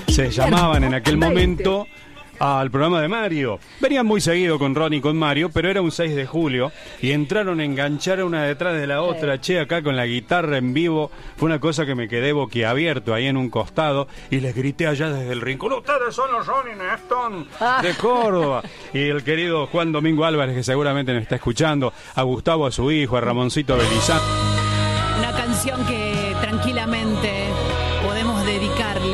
se llamaban en aquel momento al programa de Mario. Venían muy seguido con Ronnie y con Mario, pero era un 6 de julio y entraron a enganchar una detrás de la otra. Che, acá con la guitarra en vivo, fue una cosa que me quedé boquiabierto ahí en un costado y les grité allá desde el rincón: ustedes son los Rolling Stones de Córdoba. Y el querido Juan Domingo Álvarez, que seguramente me está escuchando, a Gustavo, a su hijo, a Ramoncito Belizán. Una canción que tranquilamente podemos dedicarle